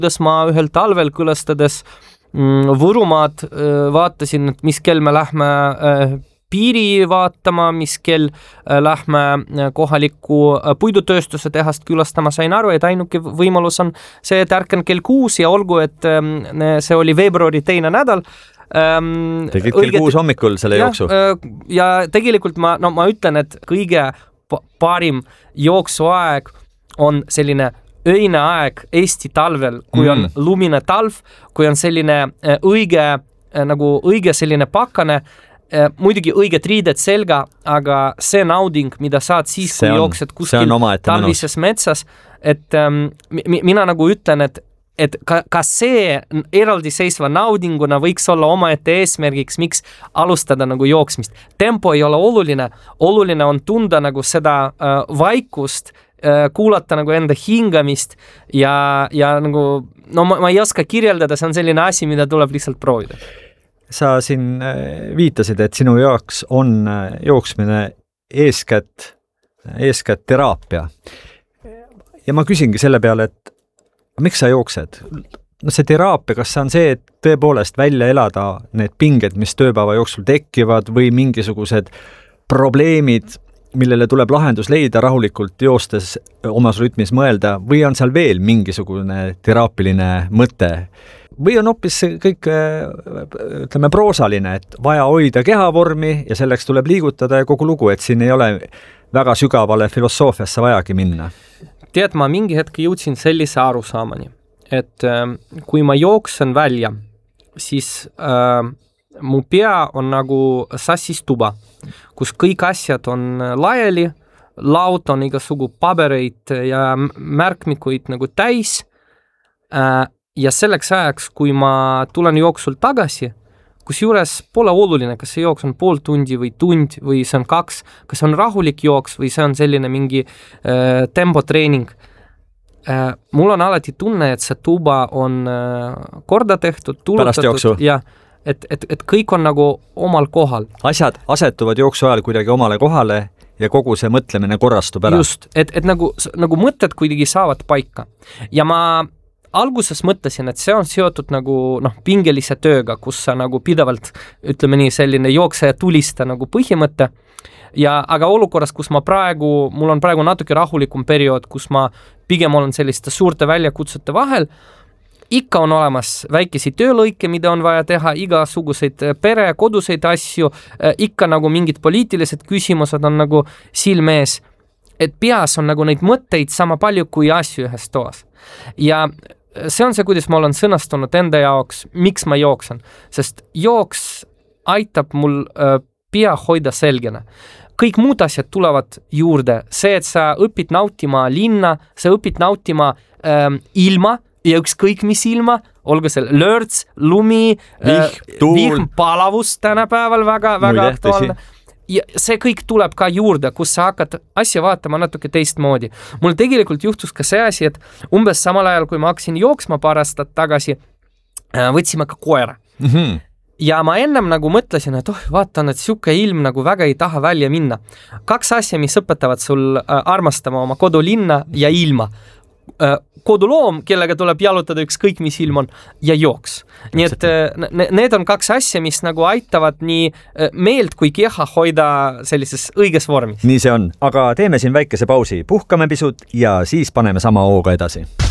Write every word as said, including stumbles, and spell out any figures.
kuidas ma ühel talvel külastades Võrumaad vaatasin, et mis kell me lähme piiri vaatama, mis kell lähme kohaliku puidutööstuse tehast külastama, sain aru, et ainuke võimalus on see, et ärkan kell kuus ja olgu, et see oli veebruari teine nädal. Tegid kell kuus hommikul selle ja, jooksu? Ja tegelikult ma, no, ma ütlen, et kõige parim jooksuaeg on selline öine aeg Eesti talvel, kui on mm. lumine talv, kui on selline õige, nagu õige selline pakane, muidugi õiged riided selga, aga see nauding, mida saad siis, kui jooksed kuskil talvises metsas, et ähm, mina nagu ütlen, et et ka, ka see eraldi seisva naudinguna võiks olla omaette eesmärgiks, miks alustada nagu jooksmist. Tempo ei ole oluline, oluline on tunda nagu seda äh, vaikust, äh, kuulata nagu enda hingamist ja, ja nagu, no ma, ma ei oska kirjeldada, see on selline asi, mida tuleb lihtsalt proovida. Sa siin viitasid, et sinu jaoks on jooksmine eeskätt, eeskätt teraapia. Ja ma küsingi selle peale, et miks sa jooksed? No see teraapia, kas see on see, et tõepoolest välja elada need pinged, mis tööpäeva jooksul tekkivad või mingisugused probleemid, millele tuleb lahendus leida rahulikult joostes omas rütmis mõelda või on seal veel mingisugune teraapiline mõte? Või on hoopis kõik, ütleme, proosaline, et vaja hoida kehavormi ja selleks tuleb liigutada ja kogu lugu, et siin ei ole väga sügavale filosoofiasse vajagi minna? Tead, ma mingi hetk jõudsin sellise arusaamani, et äh, kui ma jooksen välja, siis äh, mu pea on nagu sassis tuba, kus kõik asjad on laiali, laud on igasugu pabereid ja märkmikuid nagu täis äh, ja selleks ajaks, kui ma tulen jooksul tagasi, kus juures pole oluline, kas see jooks on pool tundi või tund või see on kaks, kas on rahulik jooks või see on selline mingi äh, tempotreening. Äh, mul on alati tunne, et see tuba on äh, korda tehtud, tulutatud ja et, et, et kõik on nagu omal kohal. Asjad asetuvad jooksu ajal kuidagi omale kohale ja kogu see mõtlemine korrastub ära. Just, et, et nagu, nagu mõtted kuidagi saavad paika. Ja ma alguses mõtlesin, et see on seotud nagu noh, pingelise tööga, kus sa nagu pidevalt, ütleme nii, selline jookse ja tulista nagu põhimõte. Ja, aga olukorras, kus ma praegu, mul on praegu natuke rahulikum periood, kus ma pigem olen selliste suurte väljakutsete vahel, ikka on olemas väikesi töölõike, mida on vaja teha, igasuguseid pere, koduseid asju, ikka nagu mingid poliitilised küsimused on nagu silme ees, et peas on nagu neid mõtteid sama palju kui asju ühes toas. Ja see on see, kuidas ma olen sõnastunud enda jaoks, miks ma jooksen, sest jooks aitab mul äh, pea hoida selgena. Kõik muud asjad tulevad juurde. See, et sa õpid nautima linna, sa õpid nautima ähm, ilma ja ükskõik mis ilma, olgu see lörts, lumi, vihm, tuul, vihm, palavus tänapäeval väga, väga aktuaalne. Ja see kõik tuleb ka juurde, kus sa hakkad asja vaatama natuke teistmoodi. Mul tegelikult juhtus ka see asi, et umbes samal ajal, kui ma hakkasin jooksma paar aastat tagasi, võtsime ka koera. Mm-hmm. Ja ma ennem nagu mõtlesin, et oh, vaatan, et siuke ilm nagu väga ei taha välja minna. Kaks asja, mis õpetavad sul armastama oma kodulinna ja ilma. Koduloom, kellega tuleb jalutada ükskõik mis ilm on, ja jooks. Nii et need on kaks asja, mis nagu aitavad nii meelt kui keha hoida sellises õiges vormis. Nii see on, aga teeme siin väikese pausi, puhkame pisut ja siis paneme sama hooga edasi.